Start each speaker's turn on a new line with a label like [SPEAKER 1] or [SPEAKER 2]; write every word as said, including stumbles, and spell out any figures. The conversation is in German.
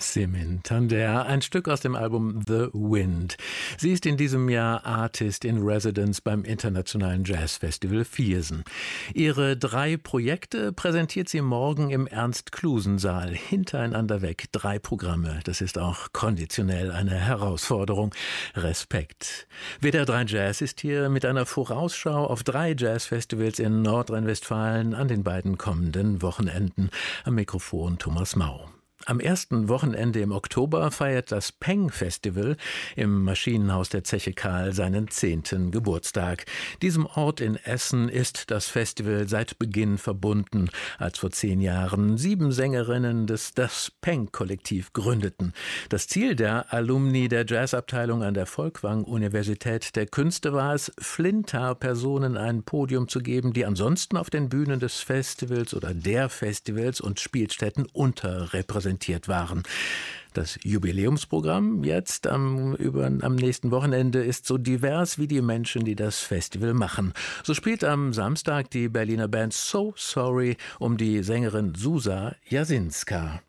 [SPEAKER 1] Simin Tander, ein Stück aus dem Album The Wind. Sie ist in diesem Jahr Artist in Residence beim Internationalen Jazzfestival Viersen. Ihre drei Projekte präsentiert sie morgen im Ernst-Klusen-Saal. Hintereinander weg, drei Programme. Das ist auch konditionell eine Herausforderung. Respekt. W D R drei Jazz ist hier mit einer Vorausschau auf drei Jazzfestivals in Nordrhein-Westfalen an den beiden kommenden Wochenenden. Am Mikrofon Thomas Mau. Am ersten Wochenende im Oktober feiert das Peng-Festival im Maschinenhaus der Zeche Karl seinen zehnten Geburtstag. Diesem Ort in Essen ist das Festival seit Beginn verbunden, als vor zehn Jahren sieben Sängerinnen des Das Peng-Kollektiv gründeten. Das Ziel der Alumni der Jazzabteilung an der Folkwang-Universität der Künste war es, Flinter-Personen ein Podium zu geben, die ansonsten auf den Bühnen des Festivals oder der Festivals und Spielstätten unterrepräsentiert waren. Das Jubiläumsprogramm jetzt am, über, am nächsten Wochenende ist so divers wie die Menschen, die das Festival machen. So spielt am Samstag die Berliner Band So Sorry um die Sängerin Susa Jasinska.